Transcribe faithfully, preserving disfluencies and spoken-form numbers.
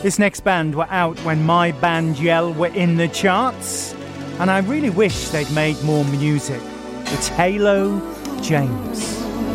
This next band were out when my band Yell were in the charts, and I really wish they'd made more music. It's Halo James.